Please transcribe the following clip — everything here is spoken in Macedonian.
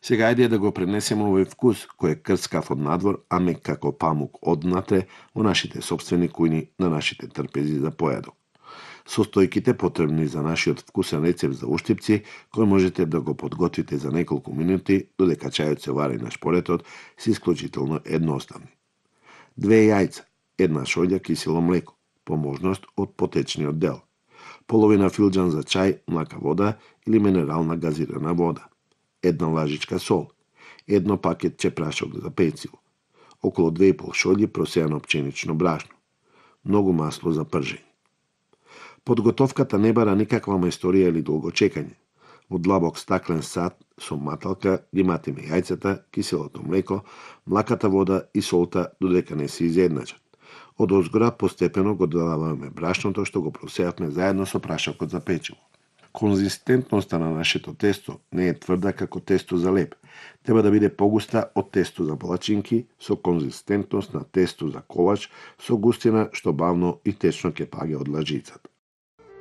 Сега ајде да го пренесеме овој вкус кој е крскав од надвор, а мек како памук однатре во нашите собствени кујни, на нашите трпези за појадок. Состојките потребни за нашиот вкусен рецепт за уштипци, кој можете да го подготвите за неколку минути, додека чајот се вари на шпоретот, се исклучително едноставни. 2 јајца, 1 шолја кисело млеко, по можност од потечниот дел, половина филџан за чај млака вода или минерална газирана вода, 1 лажичка сол, 1 пакетче прашок за пецило, околу 2,5 шолји просејано пченично брашно, многу масло за пржење. Подготовката не бара никаква мајсторија или долго чекање. Во длабок стаклен сад со маталка ги матиме јајцата, киселото млеко, млаката вода и солта додека не се изедначат. Од озгора постепено го додаваме брашното што го просеавме заедно со прашокот за печиво. Конзистентноста на нашето тесто не е тврда како тесто за леп. Треба да биде погуста од тесто за палачинки, со конзистентност на тесто за колач, со густина што бавно и течно ќе паѓа од лажицата.